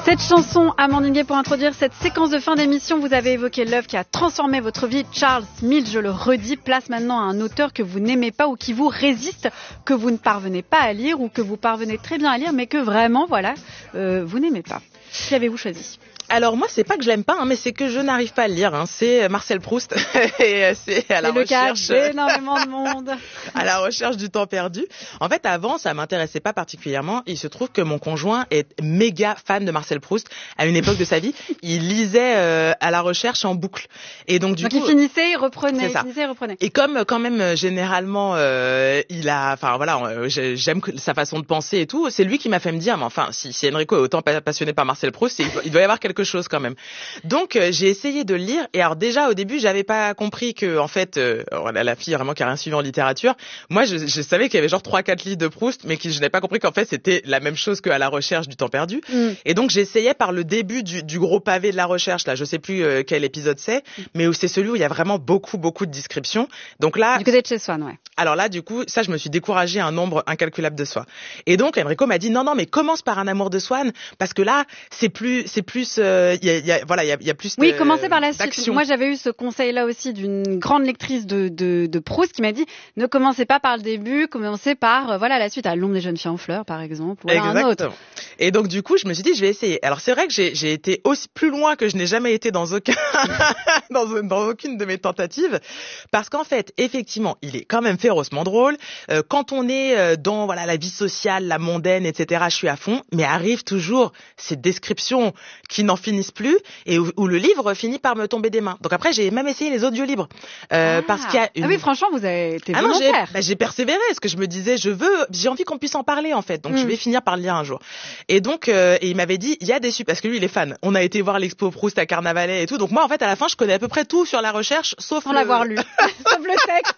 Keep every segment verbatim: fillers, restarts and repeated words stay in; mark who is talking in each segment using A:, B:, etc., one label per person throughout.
A: Cette chanson, Amandine Gay, pour introduire cette séquence de fin d'émission, vous avez évoqué l'œuvre qui a transformé votre vie. Charles Mills, je le redis, place maintenant à un auteur que vous n'aimez pas ou qui vous résiste, que vous ne parvenez pas à lire ou que vous parvenez très bien à lire, mais que vraiment, voilà, euh, vous n'aimez pas. Qui avez-vous choisi ?
B: Alors moi, c'est pas que je l'aime pas, hein, mais c'est que je n'arrive pas à le lire. Hein. C'est Marcel Proust et c'est à la
A: c'est
B: recherche.
A: le cas d'énormément de monde.
B: À la recherche du temps perdu. En fait, avant, ça m'intéressait pas particulièrement. Il se trouve que mon conjoint est méga fan de Marcel Proust. À une époque de sa vie, il lisait euh, à la recherche en boucle. Et donc du
A: donc,
B: coup,
A: il finissait, il reprenait,
B: il
A: finissait, il reprenait.
B: Et comme quand même généralement, euh, il a, enfin voilà, euh, j'aime sa façon de penser et tout. C'est lui qui m'a fait me dire, mais enfin, si, si Enrico est autant passionné par Marcel Proust, il doit y avoir quelque chose quand même. Donc euh, j'ai essayé de le lire et alors déjà au début j'avais pas compris que en fait euh, voilà, la fille vraiment qui a rien suivi en littérature, moi je, je savais qu'il y avait genre trois quatre livres de Proust mais que je n'avais pas compris qu'en fait c'était la même chose qu'à la recherche du temps perdu. Mm. Et donc j'essayais par le début du, du gros pavé de la recherche là, je sais plus euh, quel épisode c'est, mm. mais où c'est celui où il y a vraiment beaucoup beaucoup de descriptions. Donc là
A: du côté de chez Swann, ouais.
B: Alors là du coup ça je me suis découragée à un nombre incalculable de fois. Et donc Enrico m'a dit non non mais commence par Un amour de Swann parce que là c'est plus c'est plus euh, y a, y a, voilà, il y a, y a plus de,
A: oui, commencez par la suite.
B: d'action.
A: Moi, j'avais eu ce conseil-là aussi d'une grande lectrice de, de, de Proust qui m'a dit ne commencez pas par le début, commencez par euh, voilà la suite, à L'ombre des jeunes filles en fleurs, par exemple, ou
B: Exactement.
A: un autre.
B: Et donc du coup, je me suis dit je vais essayer. Alors c'est vrai que j'ai, j'ai été aussi plus loin que je n'ai jamais été dans aucun dans, dans aucune de mes tentatives, parce qu'en fait, effectivement, il est quand même férocement drôle. Euh, quand on est dans voilà la vie sociale, la mondaine, et cetera, je suis à fond. Mais arrivent toujours ces descriptions qui n'en finissent plus et où, où le livre finit par me tomber des mains. Donc après, j'ai même essayé les audiolibres euh,
A: ah.
B: parce qu'il y a une...
A: Ah oui, franchement, vous avez été
B: ah
A: volontaire.
B: Non, j'ai, bah, j'ai persévéré parce que je me disais, je veux, j'ai envie qu'on puisse en parler en fait. Donc mm. je vais finir par le lire un jour. Et donc, euh, et il m'avait dit, il y a des super, parce que lui, il est fan. On a été voir l'expo Proust à Carnavalet et tout. Donc moi, en fait, à la fin, je connais à peu près tout sur la recherche, sauf
A: sans
B: le...
A: l'avoir lu, sauf le texte.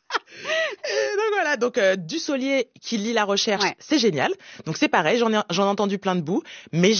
B: Et donc voilà, donc euh, Dussolier qui lit la recherche, ouais. C'est génial. Donc c'est pareil, j'en ai, j'en ai entendu plein de bouts, mais